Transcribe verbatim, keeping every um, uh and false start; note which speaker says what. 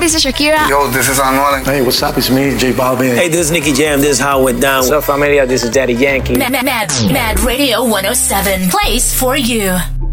Speaker 1: this is Shakira.
Speaker 2: Yo, this is Anuel.
Speaker 3: Hey, what's up? It's me, J Balvin.
Speaker 4: Hey, this is Nicky Jam. This is How It Went Down.
Speaker 5: What's up, familia? This is Daddy Yankee.
Speaker 6: Mad, Mad, Mad Radio one oh seven plays for you.